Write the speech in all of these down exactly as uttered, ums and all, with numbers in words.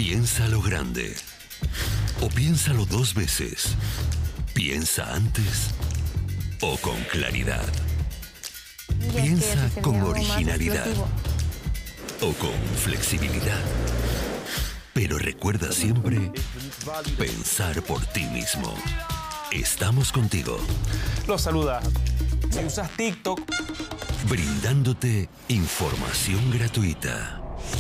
Piénsalo grande. O piénsalo dos veces. Piensa antes o con claridad. Piensa con originalidad o con flexibilidad. Pero recuerda siempre pensar por ti mismo. Estamos contigo. Los saluda. Si usas TikTok, brindándote información gratuita.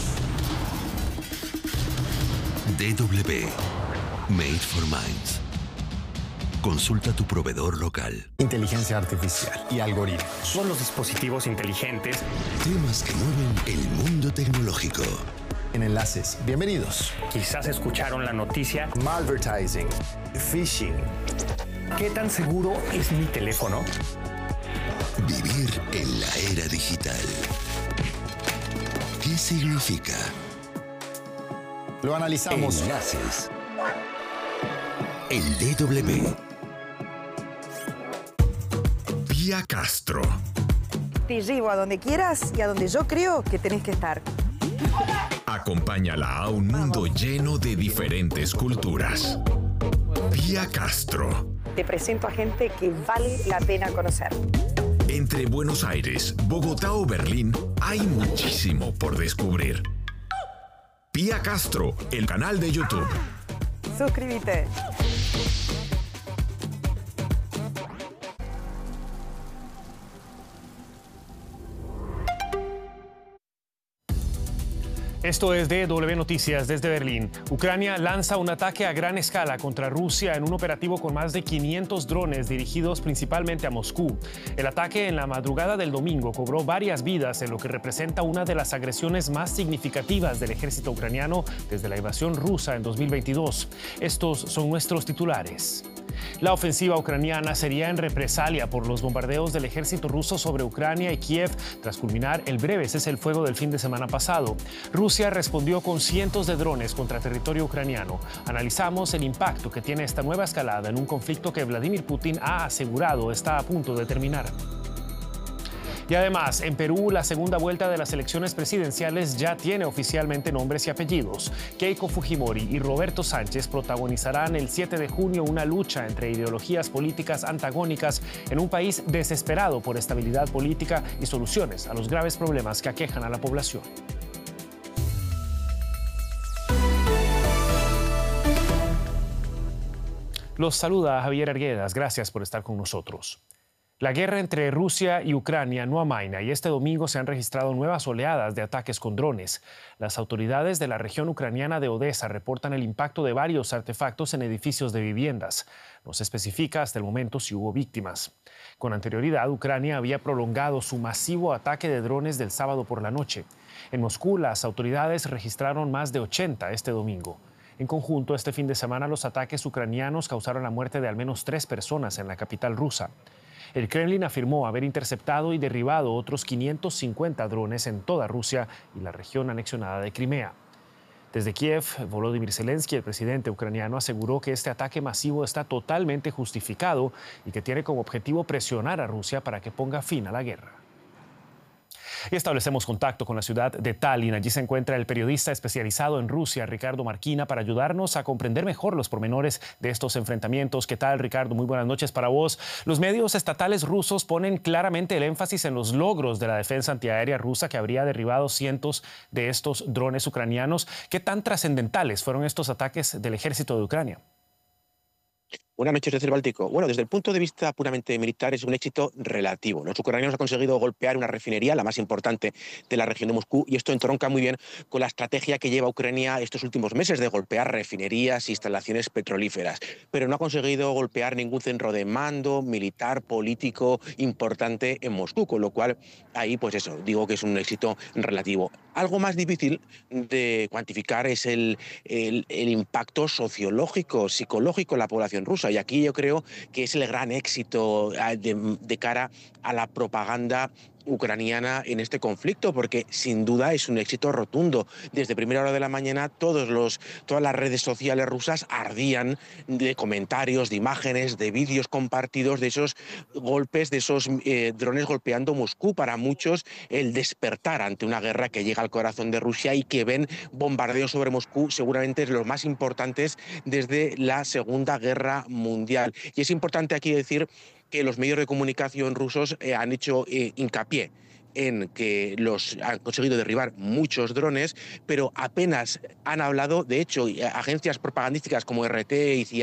D W. Made for Minds. Consulta tu proveedor local. Inteligencia artificial y algoritmos son los dispositivos inteligentes. Temas que mueven el mundo tecnológico. En Enlaces, bienvenidos. Quizás escucharon la noticia. Malvertising, phishing. ¿Qué tan seguro es mi teléfono? Vivir en la era digital. ¿Qué significa? Lo analizamos. Enlaces. El D W. Pía Castro. Te llevo a donde quieras y a donde yo creo que tenés que estar. Acompáñala a un mundo lleno de diferentes culturas. Pía Castro. Te presento a gente que vale la pena conocer. Entre Buenos Aires, Bogotá o Berlín, hay muchísimo por descubrir. Pía Castro, el canal de YouTube. Suscríbete. esto es D W Noticias desde Berlín. Ucrania lanza un ataque a gran escala contra Rusia en un operativo con más de quinientos drones dirigidos principalmente a Moscú. El ataque en la madrugada del domingo cobró varias vidas en lo que representa una de las agresiones más significativas del ejército ucraniano desde la invasión rusa en dos mil veintidós. Estos son nuestros titulares. La ofensiva ucraniana sería en represalia por los bombardeos del ejército ruso sobre Ucrania y Kiev tras culminar el breve cese el fuego del fin de semana pasado. Rusia respondió con cientos de drones contra territorio ucraniano. Analizamos el impacto que tiene esta nueva escalada en un conflicto que Vladimir Putin ha asegurado está a punto de terminar. Y además, en Perú, la segunda vuelta de las elecciones presidenciales ya tiene oficialmente nombres y apellidos. Keiko Fujimori y Roberto Sánchez protagonizarán el siete de junio una lucha entre ideologías políticas antagónicas en un país desesperado por estabilidad política y soluciones a los graves problemas que aquejan a la población. Los saluda Javier Arguedas. Gracias por estar con nosotros. La guerra entre Rusia y Ucrania no amaina y este domingo se han registrado nuevas oleadas de ataques con drones. Las autoridades de la región ucraniana de Odesa reportan el impacto de varios artefactos en edificios de viviendas. No se especifica hasta el momento si hubo víctimas. Con anterioridad, Ucrania había prolongado su masivo ataque de drones del sábado por la noche. En Moscú, las autoridades registraron más de ochenta este domingo. En conjunto, este fin de semana, los ataques ucranianos causaron la muerte de al menos tres personas en la capital rusa. El Kremlin afirmó haber interceptado y derribado otros quinientos cincuenta drones en toda Rusia y la región anexionada de Crimea. Desde Kiev, Volodymyr Zelensky, el presidente ucraniano, aseguró que este ataque masivo está totalmente justificado y que tiene como objetivo presionar a Rusia para que ponga fin a la guerra. Y establecemos contacto con la ciudad de Tallinn. Allí se encuentra el periodista especializado en Rusia, Ricardo Marquina, para ayudarnos a comprender mejor los pormenores de estos enfrentamientos. ¿Qué tal, Ricardo? Muy buenas noches para vos. Los medios estatales rusos ponen claramente el énfasis en los logros de la defensa antiaérea rusa que habría derribado cientos de estos drones ucranianos. ¿Qué tan trascendentales fueron estos ataques del ejército de Ucrania? Buenas noches desde el Báltico. Bueno, desde el punto de vista puramente militar es un éxito relativo. Los ucranianos han conseguido golpear una refinería, la más importante de la región de Moscú, y esto entronca muy bien con la estrategia que lleva Ucrania estos últimos meses de golpear refinerías e instalaciones petrolíferas. Pero no ha conseguido golpear ningún centro de mando militar, político importante en Moscú, con lo cual ahí, pues eso, digo que es un éxito relativo. Algo más difícil de cuantificar es el, el, el impacto sociológico, psicológico en la población rusa. Y aquí yo creo que es el gran éxito de, de cara a la propaganda ucraniana en este conflicto, porque sin duda es un éxito rotundo. Desde primera hora de la mañana todos los, todas las redes sociales rusas ardían de comentarios, de imágenes, de vídeos compartidos de esos golpes, de esos eh, drones golpeando Moscú. Para muchos el despertar ante una guerra que llega al corazón de Rusia y que ven bombardeos sobre Moscú seguramente es los más importantes desde la Segunda Guerra Mundial. Y es importante aquí decir que los medios de comunicación rusos eh, han hecho eh, hincapié en que los han conseguido derribar muchos drones, pero apenas han hablado. De hecho, agencias propagandísticas como R T y C I A